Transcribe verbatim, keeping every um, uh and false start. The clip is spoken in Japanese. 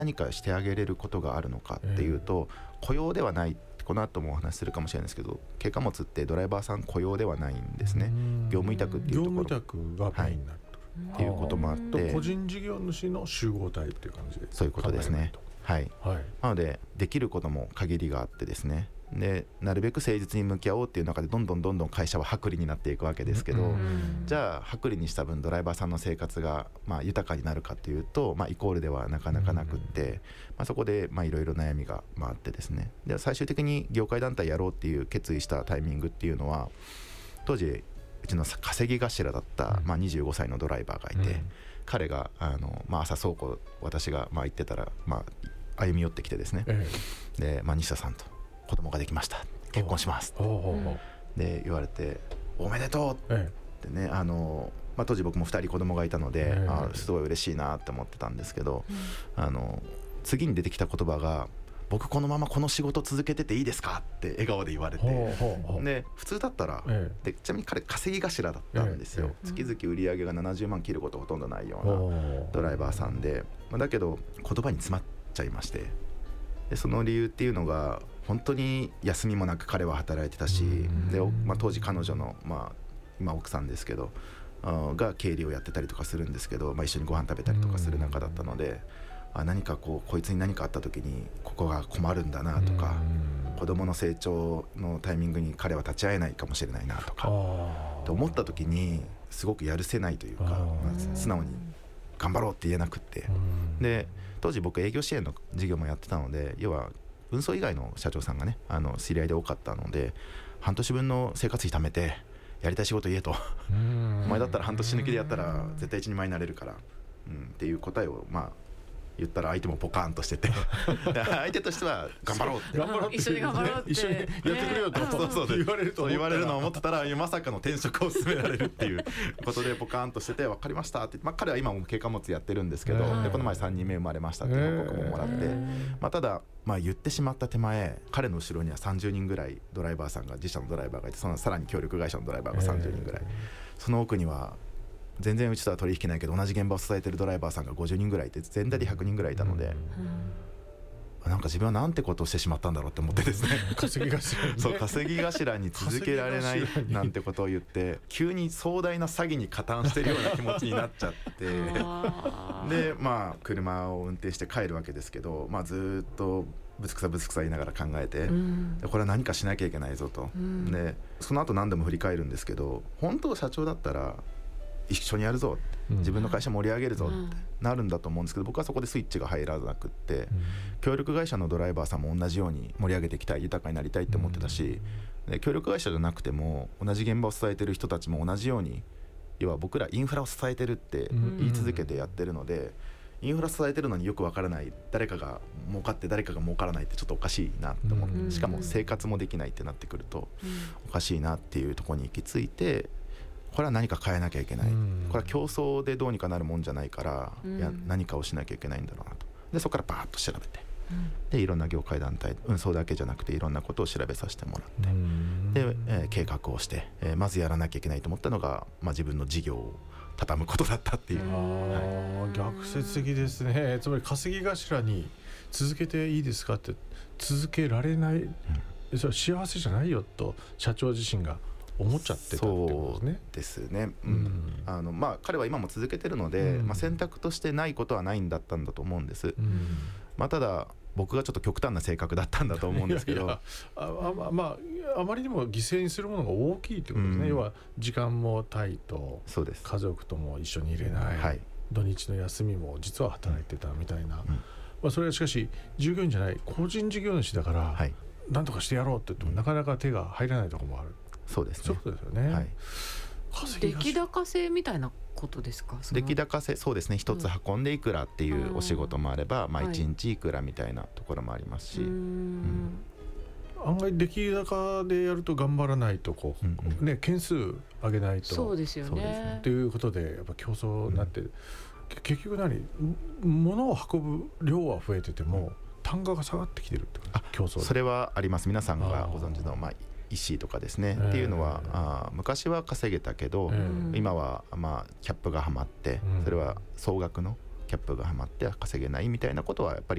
何かしてあげれることがあるのかっていうと、えー、雇用ではない。この後もお話しするかもしれないですけど、軽貨物ってドライバーさん雇用ではないんですね。業務委託っていうところ、 業務委託がメインになる、 はい、っていうこともあって、 個人事業主の集合体っていう感じで、 そういうことですね。はい、はい、なのでできることも限りがあってですね、でなるべく誠実に向き合おうっていう中でどんどんどんどん会社は薄利になっていくわけですけど、じゃあ薄利にした分ドライバーさんの生活がまあ豊かになるかというと、まあ、イコールではなかなかなくって、まあ、そこでいろいろ悩みがあってですね、で最終的に業界団体やろうっていう決意したタイミングっていうのは、当時うちの稼ぎ頭だった、まあ、にじゅうごさいのドライバーがいて、うん、彼があの、まあ、朝倉庫私がまあ行ってたら、まあ、歩み寄ってきてですね、ええ、で、まあ、西田さんと子供ができました、結婚しますで言われて、おめでとうってね、あの、まあ、当時僕もふたり子供がいたので、ええ、あすごい嬉しいなって思ってたんですけど、うん、あの次に出てきた言葉が、僕このままこの仕事続けてていいですかって笑顔で言われて、ほうほうほう、で普通だったら、ええ、でちなみに彼稼ぎ頭だったんですよ、ええ、月々売り上げがななじゅうまん切ることほとんどないようなドライバーさんで、まあ、だけど言葉に詰まっちゃいまして、でその理由っていうのが、本当に休みもなく彼は働いてたし、で、まあ、当時彼女の、まあ、今奥さんですけどが経理をやってたりとかするんですけど、まあ、一緒にご飯食べたりとかする仲だったので、あ何かこうこいつに何かあった時にここが困るんだなとか、子供の成長のタイミングに彼は立ち会えないかもしれないなとかと思った時に、すごくやるせないというか、まあ、素直に頑張ろうって言えなくって、で当時僕営業支援の事業もやってたので、要は運送以外の社長さんがね、あの知り合いで多かったので、半年分の生活費貯めてやりたい仕事言えとお前だったら半年抜きでやったら絶対一人前になれるから、うん、っていう答えをまあ言ったら、相手もポカーンとしてて相手としては頑張ろうって頑張ろうって一緒に頑張ろうって一緒にやってくれよと、ね、そうそう言われると言われるのを思ってたら、まさかの転職を勧められるっていうことでポカーンとしてて、分かりましたって、まあ、彼は今も軽貨物やってるんですけど、でこの前さんにんめ生まれましたっていう報告ももらって、まあ、ただ、まあ、言ってしまった手前、彼の後ろにはさんじゅうにんぐらいドライバーさんが、自社のドライバーがいて、そのさらに協力会社のドライバーがさんじゅうにんぐらい、その奥には全然うちとは取引ないけど同じ現場を支えてるドライバーさんがごじゅうにんぐらいいて、全体でひゃくにんぐらいいたので、うん、なんか自分はなんてことをしてしまったんだろうって思ってですね稼ぎ頭に、ね、 そう稼ぎ頭に続けられないなんてことを言って急に壮大な詐欺に加担してるような気持ちになっちゃってでまあ車を運転して帰るわけですけど、まあ、ずっとぶつくさぶつくさ言いながら考えて、うん、これは何かしなきゃいけないぞと、うん、でその後何度も振り返るんですけど、本当社長だったら一緒にやるぞ、自分の会社盛り上げるぞってなるんだと思うんですけど、僕はそこでスイッチが入らなくって、協力会社のドライバーさんも同じように盛り上げていきたい、豊かになりたいって思ってたし、で協力会社じゃなくても同じ現場を支えてる人たちも同じように、要は僕らインフラを支えてるって言い続けてやってるので、インフラ支えてるのによくわからない、誰かが儲かって誰かが儲からないってちょっとおかしいなと思って、しかも生活もできないってなってくるとおかしいなっていうところに行き着いて、これは何か変えなきゃいけない、これは競争でどうにかなるもんじゃないから、いや何かをしなきゃいけないんだろうなと。でそこからバーッと調べて、でいろんな業界団体、運送だけじゃなくていろんなことを調べさせてもらって、で、えー、計画をして、えー、まずやらなきゃいけないと思ったのが、まあ、自分の事業を畳むことだったっていう。 あ、はい、逆説的ですね。つまり稼ぎ頭に続けていいですかって続けられない、うん、それは幸せじゃないよと社長自身が思っちゃってたってことですね。 そうですね、うんうん、あのまあ、彼は今も続けてるので、うん、まあ、選択としてないことはないんだったんだと思うんです、うん、まあ、ただ僕がちょっと極端な性格だったんだと思うんですけど、いやいや、 あ、あ、まあ、あまりにも犠牲にするものが大きいってことですね、うん、要は時間もタイト、 そうです、 家族とも一緒にいれない、はい、土日の休みも実は働いてたみたいな、うん、まあ、それはしかし従業員じゃない個人事業主だから、はい、なんとかしてやろうって言ってもなかなか手が入らないところもある。 そうですね、 そういうことですよね、はい、 出来高制みたいなことですか。 出来高制、そうですね、一つ運んでいくらっていうお仕事もあれば、うん、まあ、一日いくらみたいなところもありますし、はい、うん、 案外出来高でやると頑張らないとこう、うんうん、ね、件数上げないと、 そうですよね、 ということでやっぱ競争になって、うん、結局何物を運ぶ量は増えてても、うん、単価が下がってきてるってこと、競争で。 それはあります。皆さんがご存知の、まあ石とかですね、えー、っていうのはあ昔は稼げたけど、えー、今はまあキャップがはまって、うん、それは総額のキャップがはまって稼げないみたいなことはやっぱり